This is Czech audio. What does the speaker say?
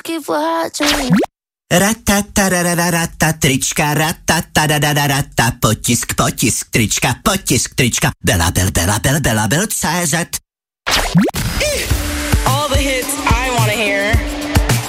keep watching. Ratatarararata, trička, ratatarararata, potisk, trička, Bela Bel, CZ. All the hits.